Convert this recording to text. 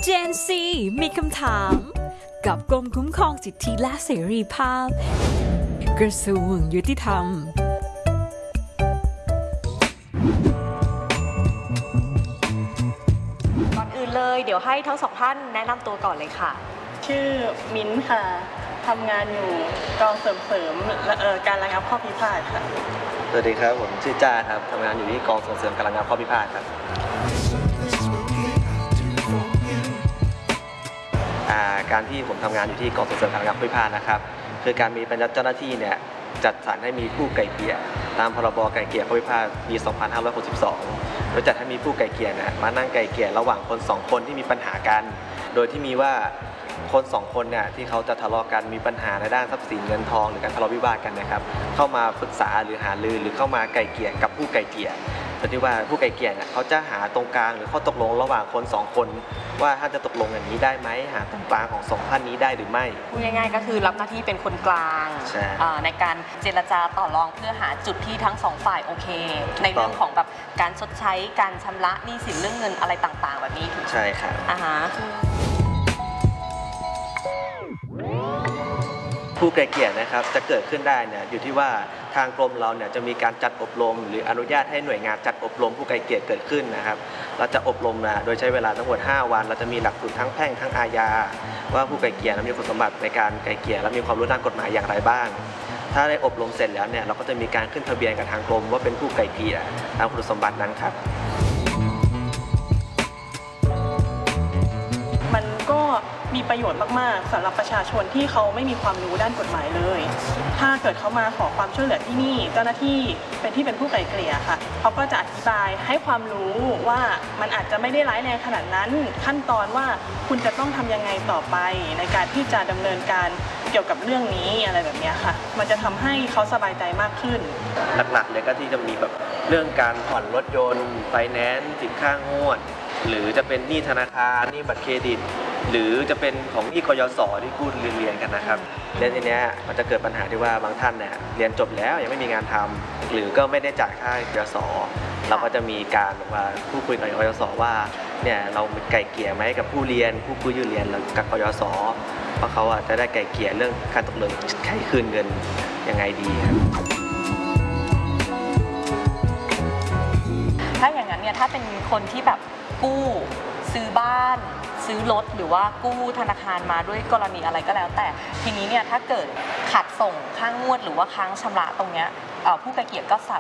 Gen Z มีคำถามกับกรมคุ้มครองสิทธิและเสรีภาพ กระทรวงยุติธรรมก่อนอื่นเลยเดี๋ยวให้ทั้งสองท่านแนะนำตัวก่อนเลยค่ะชื่อมิ้นท์ค่ะทำงานอยู่กองเสริมการระงับข้อพิพาทค่ะสวัสดีครับผมชื่อจ้าครับทำงานอยู่ที่กองส่งเสริมการระงับข้อพิพาทครับการที่ผมทำงานอยู่ที่กองส่งเสริมการระงับข้อพิพาทนะครับคือการมีเจ้าหน้าที่เนี่ยจัดสรรให้มีผู้ไกล่เกลี่ยตามพรบไกล่เกลี่ยข้อพิพาทปี 2562 โดยจัดให้มีผู้ไกล่เกลี่ยมานั่งไกล่เกลี่ยระหว่างคน2คนที่มีปัญหากันโดยที่มีว่าคน2คนเนี่ยที่เขาจะทะเลาะกันมีปัญหาในด้านทรัพย์สินเงินทองหรือการทะเลาะวิวาทกันนะครับเข้ามาปรึกษาหรือหารือหรือเข้ามาไกล่เกลี่ยกับผู้ไกล่เกลี่ยโดยที่ว่าผู้ไกล่เกลี่ยเนี่ยเขาจะหาตรงกลางหรือข้อตกลงระหว่างคน2คนว่าถ้าจะตกลงอย่างนี้ได้ไหมหาตรงกลางของ2ท่านนี้ได้หรือไม่พูดง่ายๆก็คือรับหน้าที่เป็นคนกลางในการเจรจาต่อรองเพื่อหาจุดที่ทั้ง2ฝ่ายโอเคในเรื่องของแบบการชดใช้การชำระหนี้สินเรื่องเงินอะไรต่างๆแบบนี้ถูกใช่ครับผู้ไกล่เกลี่ยนะครับจะเกิดขึ้นได้เนี่ยอยู่ที่ว่าทางกรมเราเนี่ยจะมีการจัดอบรมหรืออนุญาตให้หน่วยงานจัดอบรมผู้ไกล่เกลี่ยเกิดขึ้นนะครับเราจะอบรมโดยใช้เวลาทั้งหมด5 วันเราจะมีหลักสูตรทั้งแพ่งทั้งอาญาว่าผู้ไกล่เกลี่ยมีคุณสมบัติในการไกล่เกลี่ยและมีความรู้ด้านกฎหมายอย่างไรบ้างถ้าได้อบรมเสร็จแล้วเนี่ยเราก็จะมีการขึ้นทะเบียนกับทางกรมว่าเป็นผู้ไกล่เกลี่ยตามคุณสมบัตินั้นครับมันก็มีประโยชน์มากๆสำหรับประชาชนที่เขาไม่มีความรู้ด้านกฎหมายเลยถ้าเกิดเขามาขอความช่วยเหลือที่นี่เจ้าหน้าที่เป็นผู้ไกล่เกลี่ยค่ะเขาก็จะอธิบายให้ความรู้ว่ามันอาจจะไม่ได้ร้ายแรงขนาดนั้นขั้นตอนว่าคุณจะต้องทำยังไงต่อไปในการที่จะดำเนินการเกี่ยวกับเรื่องนี้อะไรแบบนี้ค่ะมันจะทำให้เขาสบายใจมากขึ้นหลักๆเลยก็ที่จะมีแบบเรื่องการผ่อนรถยนต์ไฟแนนซ์สินค้างวดหรือจะเป็นหนี้ธนาคารหนี้บัตรเครดิตหรือจะเป็นของหนี้กยศที่กู้เรียนกันนะครับเรื่องนี้มันจะเกิดปัญหาที่ว่าบางท่านเนี่ยเรียนจบแล้วยังไม่มีงานทำหรือก็ไม่ได้จ่ายค่ากยศเราก็จะมีการว่าพูดคุยกับกยศว่าเนี่ยเราไกล่เกลี่ยไหมกับผู้เรียนผู้กู้ยืมเรียนกับกยศเพราะเขาจะได้ไกล่เกลี่ยเรื่องการตกลงให้คืนเงินยังไงดีครับถ้าอย่างนั้นเนี่ยถ้าเป็นคนที่แบบกู้ซื้อบ้านซื้อรถหรือว่ากู้ธนาคารมาด้วยกรณีอะไรก็แล้วแต่ทีนี้เนี่ยถ้าเกิดขาดส่งค่างวดหรือว่าค้างชำระตรงเนี้ยผู้ไกล่เกลี่ยก็